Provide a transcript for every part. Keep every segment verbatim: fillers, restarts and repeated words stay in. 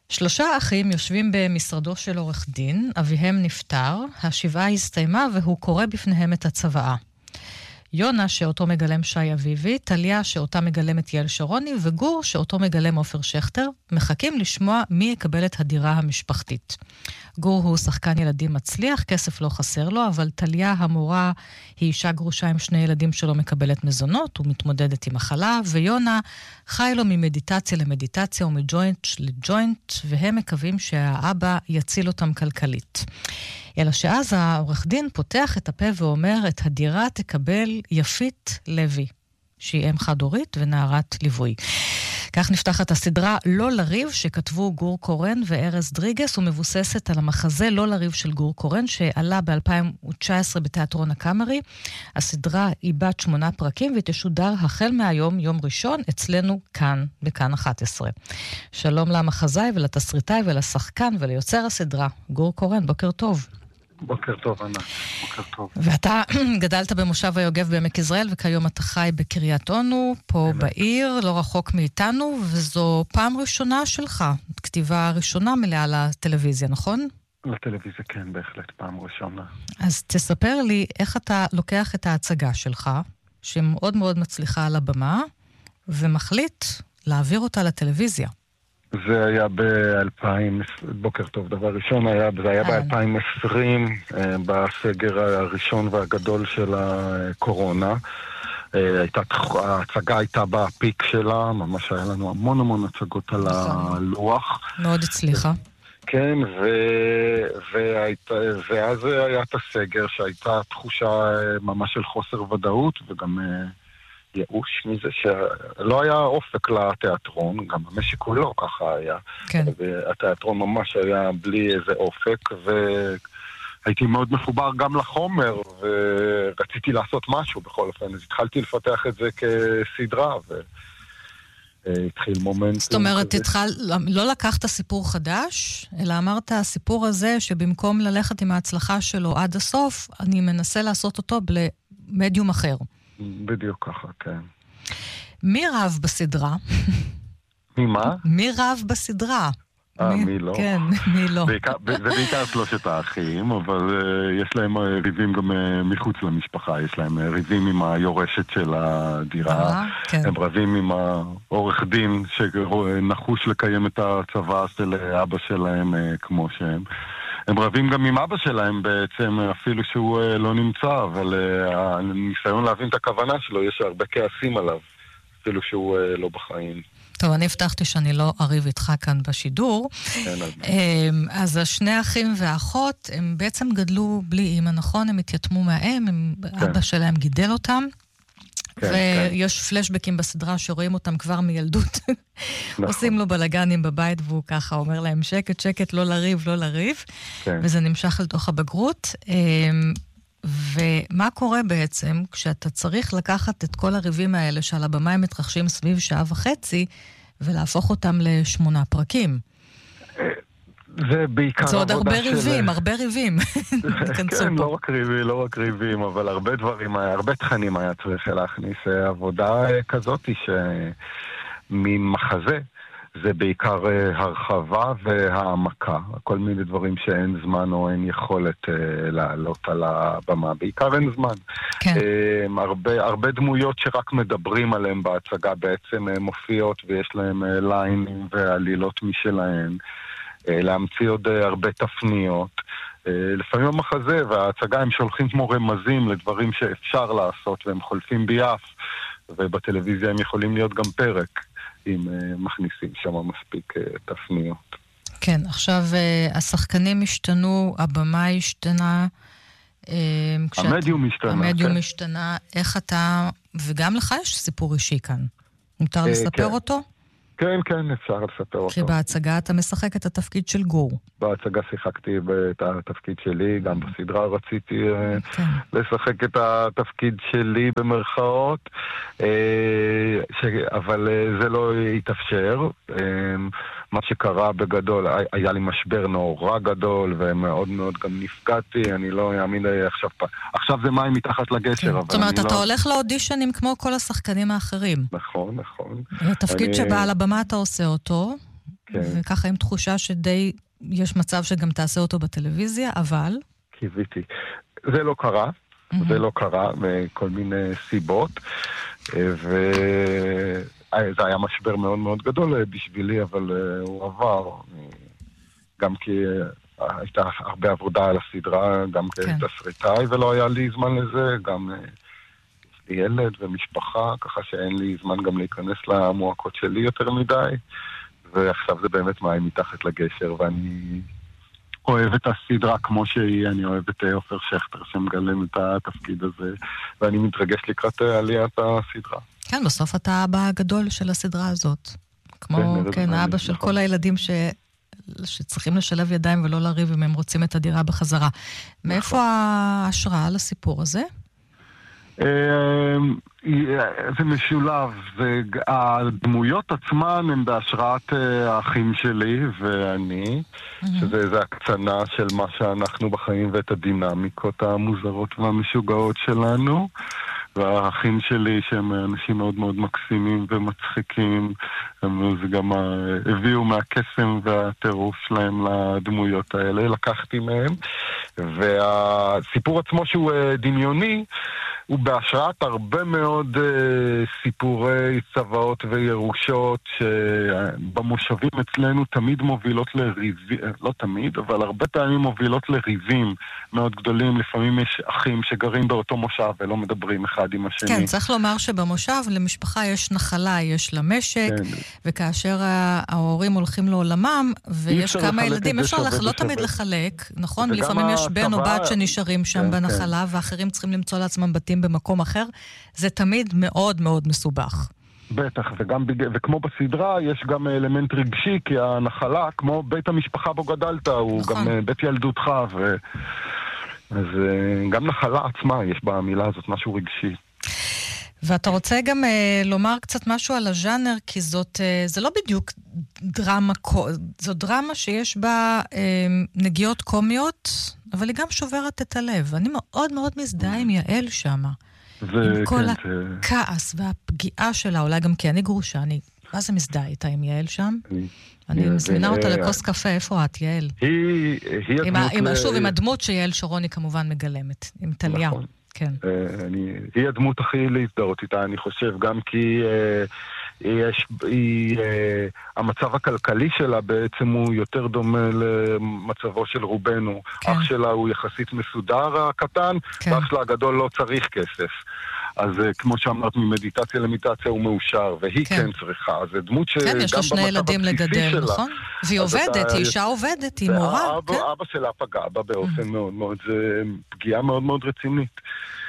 שלושה אחים יושבים במשרדו של עורך דין, אביהם נפטר, השבעה הסתיימה והוא קורא בפניהם את הצוואה. יונה שאותו מגלם שי אביבי, טליה שאותה מגלמת יעל שרוני, וגור שאותו מגלם עופר שכטר, מחכים לשמוע מי יקבל את הדירה המשפחתית. גור הוא שחקן ילדים מצליח, כסף לא חסר לו, אבל טליה המורה היא אישה גרושה עם שני ילדים שלא מקבלת מזונות, ומתמודדת עם מחלה, ויונה חי לו ממדיטציה למדיטציה ומג'וינט לג'וינט, והם מקווים שהאבא יציל אותם כלכלית. אלא שאז העורך דין פותח את הפה ואומר, את הדירה תקבל יפית לוי, שהיא אם חד-הורית ונערת ליווי. כך נפתחת הסדרה לא לריב שכתבו גור קורן וארז דריגס, ומבוססת על המחזה לא לריב של גור קורן שעלה ב-אלפיים תשע עשרה בתיאטרון הקאמרי. הסדרה היא בת שמונה פרקים ותשודר החל מהיום, יום ראשון, אצלנו כאן, בכאן אחת עשרה. שלום למחזאי ולתסריטאי ולשחקן וליוצר הסדרה, גור קורן, בוקר טוב. בוקר טוב, ענת. בוקר טוב. ואתה גדלת במושב היוגב בעמק יזרעאל, וכיום אתה חי בקריית אונו, פה בעיר, לא רחוק מאיתנו, וזו פעם ראשונה שלך, כתיבה ראשונה מלאה לטלוויזיה, נכון? לטלוויזיה, כן, בהחלט, פעם ראשונה. אז תספר לי איך אתה לוקח את ההצגה שלך, שמאוד מאוד מצליחה על הבמה, ומחליט להעביר אותה לטלוויזיה. זה היה ב-אלפיים, בוקר טוב, דבר ראשון, היה, זה היה ב-אלפיים ועשרים, בסגר הראשון והגדול של הקורונה. הייתה, ההצגה הייתה בפיק שלה, ממש היה לנו המון המון הצגות על הלוח. מאוד הצליחה. כן, ו... והיית... ואז היה את הסגר שהייתה תחושה ממש של חוסר ודאות וגם ייאוש מזה שלא היה אופק לתיאטרון, גם המשק כולו ככה היה. כן. והתיאטרון ממש היה בלי איזה אופק, והייתי מאוד מחובר גם לחומר, ורציתי לעשות משהו בכל אופן, אז התחלתי לפתח את זה כסדרה, והתחיל מומנט. זאת אומרת, התחל... לא לקחת סיפור חדש, אלא אמרת, הסיפור הזה שבמקום ללכת עם ההצלחה שלו עד הסוף, אני מנסה לעשות אותו במדיום אחר. בדיוק ככה, כן. מי רב בסדרה? מי מה? מי רב בסדרה? אה, מי, מי לא? כן, מי לא. בעיקר, זה בעיקר שלושת האחים, אבל uh, יש להם ריבים גם uh, מחוץ למשפחה, יש להם uh, ריבים עם היורשת של הדירה, אה, כן. הם רבים עם העורך דין שנחוש לקיים את הצבא של אבא שלהם uh, כמו שהם. הם רבים גם עם אבא שלהם בעצם, אפילו שהוא uh, לא נמצא, אבל uh, הניסיון להבין את הכוונה שלו, יש הרבה כעסים עליו, אפילו שהוא uh, לא בחיים. טוב, אני הבטחתי שאני לא אריב איתך כאן בשידור. כן, אז... אז השני האחים והאחות, הם בעצם גדלו בלי אמא, נכון? הם התייתמו מהאם, הם... כן. אבא שלהם גידל אותם. כן, ויש כן. פלשבקים בסדרה שרואים אותם כבר מילדות. נכון. עושים לו בלגנים בבית, והוא ככה אומר להם שקט, שקט, לא לריב, לא לריב. כן. וזה נמשך לתוך הבגרות. ומה קורה בעצם כשאתה צריך לקחת את כל הריבים האלה שעל הבמה הם מתרחשים סביב שעה וחצי, ולהפוך אותם לשמונה פרקים? זה בעיקר זה עוד הרבה ריבים, הרבה ריבים. כן, לא רק ריבים, לא רק ריבים, אבל הרבה דברים, הרבה תכנים היה צריך להכניס. עבודה כזאת שממחזה, זה בעיקר הרחבה והעמקה, כל מיני דברים שאין זמן או אין יכולת לעלות על הבמה, בעיקר אין זמן. כן. הרבה, הרבה דמויות שרק מדברים עליהם בהצגה בעצם מופיעות ויש להם ליינים ועלילות משלהם, להמציא עוד הרבה תפניות. לפעמים המחזה וההצגה הם שולחים כמו רמזים לדברים שאפשר לעשות והם חולפים ביעף, ובטלוויזיה הם יכולים להיות גם פרק. אם מכניסים שם מספיק תפניות. כן, עכשיו השחקנים השתנו, הבמה השתנה, המדיום השתנה. המדיום כן. השתנה, איך אתה, וגם לך יש סיפור אישי כאן. מותר לספר כן. אותו? כן, כן, אפשר לספר אותו. כי בהצגה אתה משחק את התפקיד של גור. בהצגה שיחקתי את התפקיד שלי, גם בסדרה רציתי כן. לשחק את התפקיד שלי במרכאות, אבל זה לא התאפשר. מה שקרה בגדול, היה לי משבר נורא גדול, ומאוד מאוד גם נפגעתי, אני לא יאמין עכשיו פעם. עכשיו זה מים מתחת לגשר, אבל זאת אומרת, אתה לא... הולך לאודישנים כמו כל השחקנים האחרים. נכון, נכון. התפקיד אני... שבא על הבמה אתה עושה אותו, כן. וככה עם תחושה שדי יש מצב שגם תעשה אותו בטלוויזיה, אבל... קיוויתי. זה לא קרה, mm-hmm. זה לא קרה מכל מיני סיבות, וזה היה משבר מאוד מאוד גדול בשבילי, אבל הוא עבר, גם כי הייתה הרבה עבודה על הסדרה, גם כן. כתסריטאי, ולא היה לי זמן לזה, גם יש לי ילד ומשפחה, ככה שאין לי זמן גם להיכנס למועקות שלי יותר מדי, ועכשיו זה באמת מים מתחת לגשר, ואני אוהב את הסדרה כמו שהיא, אני אוהב את עופר שכטר שמגלם את התפקיד הזה, ואני מתרגש לקראת עליית הסדרה. כן, בסוף אתה האבא הגדול של הסדרה הזאת. כמו, כן, האבא של כל הילדים ש... שצריכים לשלב ידיים ולא לריב אם הם רוצים את הדירה בחזרה. מאיפה ההשראה לסיפור הזה? זה משולב, הדמויות עצמן הן בהשראת האחים שלי ואני, שזה הקצנה של מה שאנחנו בחיים ואת הדינמיקות המוזרות והמשוגעות שלנו, והאחים שלי שהם אנשים מאוד מאוד מקסימים ומצחיקים, זה גם הביאו מהקסם והטירוף שלהם לדמויות האלה, לקחתי מהם, והסיפור עצמו שהוא דמיוני, הוא בהשראת הרבה מאוד uh, סיפורי צבאות וירושות שבמושבים אצלנו תמיד מובילות לריבים, לא תמיד, אבל הרבה פעמים מובילות לריבים מאוד גדולים. לפעמים יש אחים שגרים באותו מושב ולא מדברים אחד עם השני. כן, צריך לומר שבמושב למשפחה יש נחלה, יש לה משק, כן. וכאשר ההורים הולכים לעולמם ויש כמה ילדים, אפשר לח... לא תמיד לחלק, נכון? לפעמים יש בן או בת שנשארים שם כן, בנחלה כן. ואחרים צריכים למצוא לעצמם בתים במקום אחר, זה תמיד מאוד מאוד מסובך. בטח, וגם, וכמו בסדרה, יש גם אלמנט רגשי, כי הנחלה, כמו בית המשפחה בו גדלת, הוא נכון. גם בית ילדותך, ו... אז גם נחלה עצמה, יש במילה הזאת משהו רגשי. ואתה רוצה גם אה, לומר קצת משהו על הז'אנר, כי זאת, אה, זה לא בדיוק דרמה, זו דרמה שיש בה אה, נגיעות קומיות, אבל היא גם שוברת את הלב. אני מאוד מאוד מזדהה עם יעל שמה. עם כל כן, הכעס זה... והפגיעה שלה, אולי גם כי אני גרושה, אני, מה זה מזדהה איתה עם יעל שם? אני, אני מזמינה אותה לכוס קפה, איפה את, יעל? היא, היא עם הדמות... עם, שוב, עם הדמות שיעל שרוני כמובן מגלמת, עם טליה. נכון. כן. אני, היא הדמות הכי להזדהות איתה, אני חושב, גם כי אה, יש, היא, אה, המצב הכלכלי שלה בעצם הוא יותר דומה למצבו של רובנו. כן. אח שלה הוא יחסית מסודר הקטן, כן. ואח שלה הגדול לא צריך כסף. אז כמו שאמרת, ממדיטציה למדיטציה הוא מאושר, והיא כן, כן צריכה. אז זה דמות שגם כן, יש לו שני ילדים לגדל, שלה, נכון? והיא עובדת, היא אישה עובדת, היא מורה. אבא, כן? אבא שלה פגע בה באופן mm. מאוד מאוד, זה פגיעה מאוד מאוד רצינית.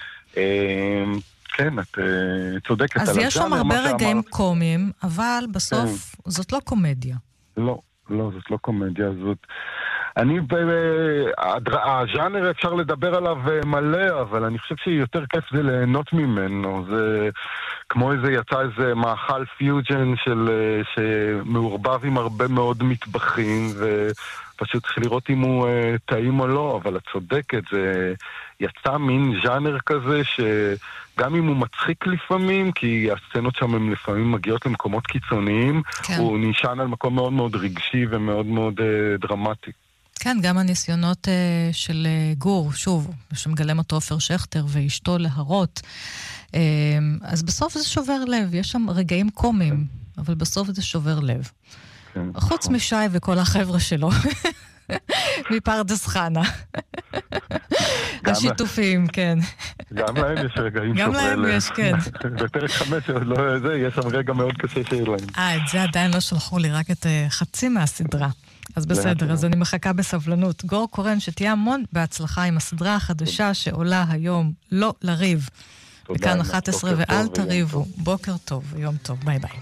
כן, את צודקת. אז יש שם הרבה רגעים קומיים, אבל בסוף זאת לא קומדיה. לא, לא, זאת לא קומדיה, זאת... אני, הז'אנר אפשר לדבר עליו מלא, אבל אני חושב שיותר כיף זה ליהנות ממנו. זה כמו איזה, יצא איזה מאכל פיוג'ן של, שמעורבב עם הרבה מאוד מטבחים, ופשוט צריך לראות אם הוא טעים או לא, אבל את צודקת, זה יצא מין ז'אנר כזה שגם אם הוא מצחיק לפעמים, כי הסצנות שם הן לפעמים מגיעות למקומות קיצוניים, כן. הוא נשען על מקום מאוד מאוד רגשי ומאוד מאוד דרמטי. כן, גם הניסיונות uh, של uh, גור, שוב, שמגלם אותו עופר שכטר ואשתו להרות, uh, אז בסוף זה שובר לב, יש שם רגעים קומיים, אבל בסוף זה שובר לב. כן, חוץ נכון. משי וכל החבר'ה שלו, מפרדס חנה. השיתופים, כן. גם להם יש רגעים שוברי לב. גם להם יש, כן. בפרק חמש, יש שם רגע מאוד קשה שיהיה להם. אה, את זה עדיין לא שלחו לי, רק את חצי מהסדרה. אז בסדר, אז אני מחכה בסבלנות. גור קורן, שתהיה המון בהצלחה עם הסדרה החדשה שעולה היום, לא לריב. וכאן אחת עשרה ואל תריבו. בוקר טוב, יום טוב, ביי ביי.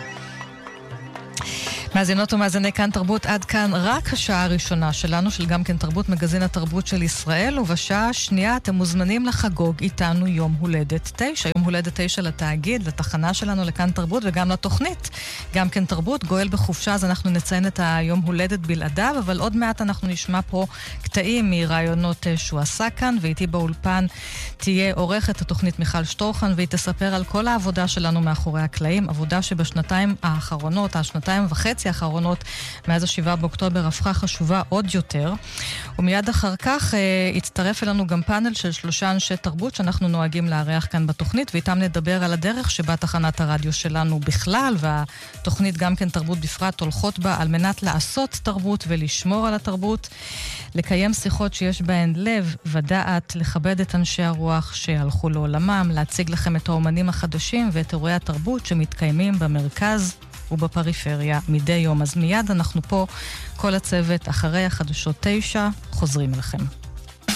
מאזינות ומאזיני כאן תרבות, עד כאן רק השעה הראשונה שלנו, של גם כן תרבות, מגזין התרבות של ישראל, ובשעה השנייה אתם מוזמנים לחגוג איתנו יום הולדת תשע. יום הולדת תשע לתאגיד, לתחנה שלנו, לכאן תרבות, וגם לתוכנית. גם כן תרבות, גואל בחופשה, אז אנחנו נציין את היום הולדת בלעדיו, אבל עוד מעט אנחנו נשמע פה קטעים מרעיונות שהוא עשה כאן, ואיתי באולפן תהיה עורכת התוכנית מיכל שטורחן, והיא תספר על כל העבודה שלנו מאחורי הקלעים, עבודה שבשנתיים האחרונות, השנתיים וחצי וחצי האחרונות מאז השבעה באוקטובר הפכה חשובה עוד יותר. ומיד אחר כך הצטרף אלינו גם פאנל של שלושה אנשי תרבות שאנחנו נוהגים לארח כאן בתוכנית, ואיתם נדבר על הדרך שבה תחנת הרדיו שלנו בכלל, והתוכנית גם כן תרבות בפרט הולכות בה על מנת לעשות תרבות ולשמור על התרבות, לקיים שיחות שיש בהן לב ודעת, לכבד את אנשי הרוח שהלכו לעולמם, להציג לכם את האומנים החדשים ואת אירועי התרבות שמתקיימים במרכז ובפריפריה מדי יום. אז מיד אנחנו פה, כל הצוות, אחרי החדשות תשע, חוזרים אליכם.